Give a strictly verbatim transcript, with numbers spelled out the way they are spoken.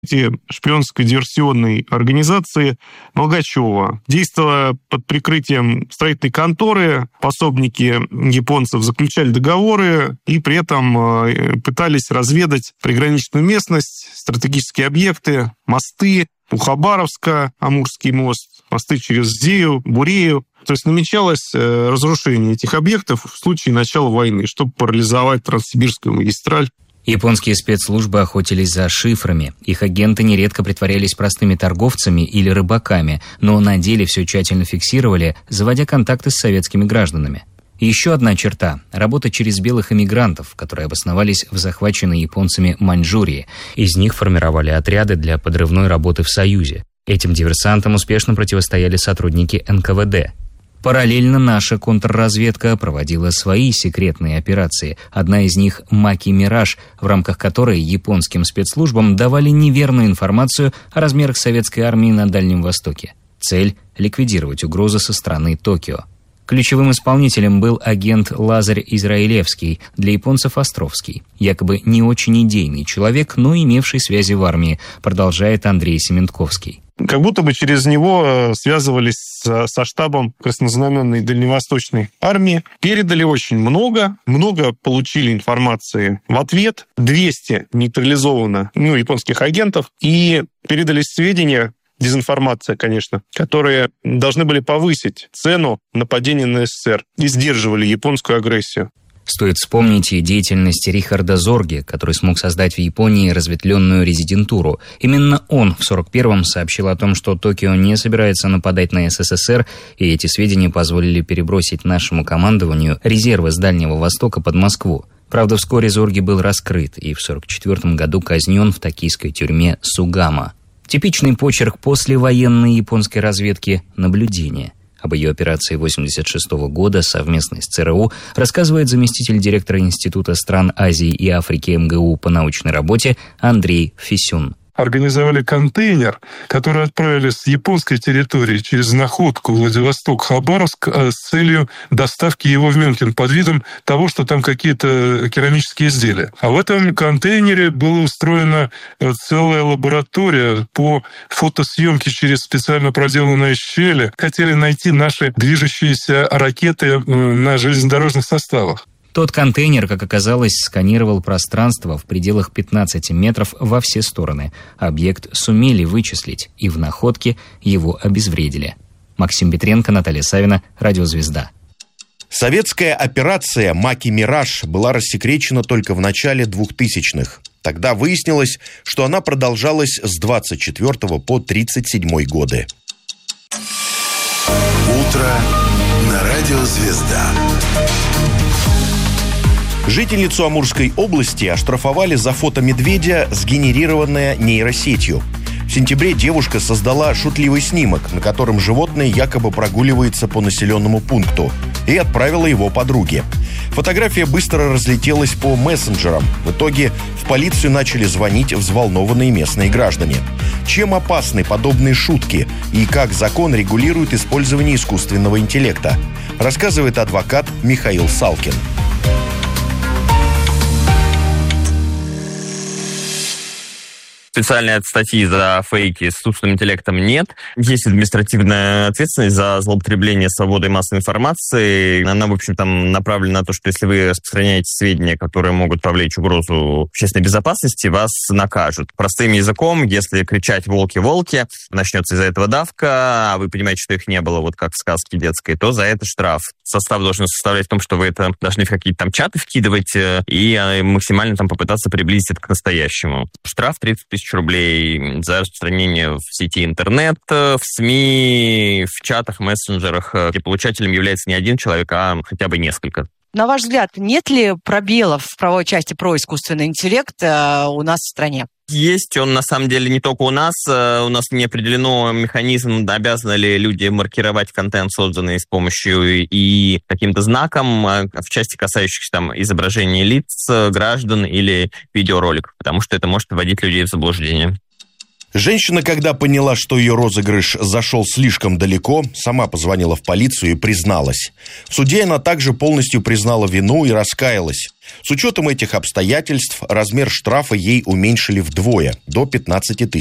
шпионско-диверсионной организации Молгачева. Действовала под прикрытием строительной конторы, пособники японцев заключали договоры и при этом пытались разведать приграничную местность, стратегические объекты, мосты у Хабаровска, Амурский мост, мосты через Зею, Бурею. То есть намечалось разрушение этих объектов в случае начала войны, чтобы парализовать Транссибирскую магистраль. Японские спецслужбы охотились за шифрами. Их агенты нередко притворялись простыми торговцами или рыбаками, но на деле все тщательно фиксировали, заводя контакты с советскими гражданами. И еще одна черта – работа через белых эмигрантов, которые обосновались в захваченной японцами Маньчжурии. Из них формировали отряды для подрывной работы в Союзе. Этим диверсантам успешно противостояли сотрудники эн ка вэ дэ. Параллельно наша контрразведка проводила свои секретные операции. Одна из них – «Маки Мираж», в рамках которой японским спецслужбам давали неверную информацию о размерах советской армии на Дальнем Востоке. Цель – ликвидировать угрозы со стороны Токио. Ключевым исполнителем был агент Лазарь Израилевский, для японцев Островский. Якобы не очень идейный человек, но имевший связи в армии, продолжает Андрей Сементковский. Как будто бы через него связывались со штабом краснознаменной Дальневосточной армии. Передали очень много, много получили информации в ответ. двести нейтрализовано ну, японских агентов и передали сведения, дезинформация, конечно, которые должны были повысить цену нападения на эс эс эс эр и сдерживали японскую агрессию. Стоит вспомнить и деятельность Рихарда Зорге, который смог создать в Японии разветвленную резидентуру. Именно он в сорок первом сообщил о том, что Токио не собирается нападать на эс эс эс эр, и эти сведения позволили перебросить нашему командованию резервы с Дальнего Востока под Москву. Правда, вскоре Зорге был раскрыт и в сорок четвертом году казнен в токийской тюрьме Сугама. Типичный почерк послевоенной японской разведки – наблюдение. Об ее операции восемьдесят шестого года совместной с цэ эр у рассказывает заместитель директора Института стран Азии и Африки эм гэ у по научной работе Андрей Фисюн. Организовали контейнер, который отправили с японской территории через находку Владивосток-Хабаровск с целью доставки его в Мюнхен под видом того, что там какие-то керамические изделия. А в этом контейнере была устроена целая лаборатория по фотосъемке через специально проделанные щели. Хотели найти наши движущиеся ракеты на железнодорожных составах. Тот контейнер, как оказалось, сканировал пространство в пределах пятнадцати метров во все стороны. Объект сумели вычислить, и в находке его обезвредили. Максим Петренко, Наталья Савина, Радиозвезда. Советская операция «Маки Мираж» была рассекречена только в начале двухтысячных. Тогда выяснилось, что она продолжалась с двадцать четвёртого по тридцать седьмой годы. Утро на Радиозвезда. Жительницу Амурской области оштрафовали за фото медведя, сгенерированное нейросетью. В сентябре девушка создала шутливый снимок, на котором животное якобы прогуливается по населенному пункту, и отправила его подруге. Фотография быстро разлетелась по мессенджерам. В итоге в полицию начали звонить взволнованные местные граждане. Чем опасны подобные шутки и как закон регулирует использование искусственного интеллекта, рассказывает адвокат Михаил Салкин. Специальной статьи за фейки с искусственным интеллектом нет. Есть административная ответственность за злоупотребление свободой массовой информации. Она, в общем, там направлена на то, что если вы распространяете сведения, которые могут повлечь угрозу общественной безопасности, вас накажут. Простым языком, если кричать «волки, волки», начнется из-за этого давка, а вы понимаете, что их не было, вот как в сказке детской, то за это штраф. Состав должен составлять в том, что вы это должны в какие-то там чаты вкидывать и максимально там попытаться приблизить это к настоящему. Штраф тридцать тысяч рублей за распространение в сети интернет, в СМИ, в чатах, мессенджерах, где получателем является не один человек, а хотя бы несколько. На ваш взгляд, нет ли пробелов в правовой части про искусственный интеллект у нас в стране? Есть, он на самом деле не только у нас. У нас не определено механизм, обязаны ли люди маркировать контент, созданный с помощью и каким-то знаком в части, касающихся там изображения лиц, граждан или видеороликов, потому что это может вводить людей в заблуждение. Женщина, когда поняла, что ее розыгрыш зашел слишком далеко, сама позвонила в полицию и призналась. В суде она также полностью признала вину и раскаялась. С учетом этих обстоятельств размер штрафа ей уменьшили вдвое, до пятнадцати тысяч